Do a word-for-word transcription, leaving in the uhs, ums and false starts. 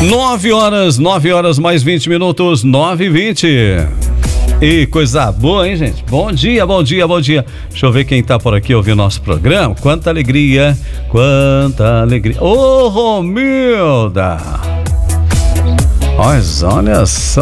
Nove horas, nove horas mais vinte minutos, nove e vinte. E coisa boa, hein, gente? Bom dia, bom dia, bom dia. Deixa eu ver quem tá por aqui ouvindo nosso programa. Quanta alegria, quanta alegria. Ô, Romilda! Mas olha só,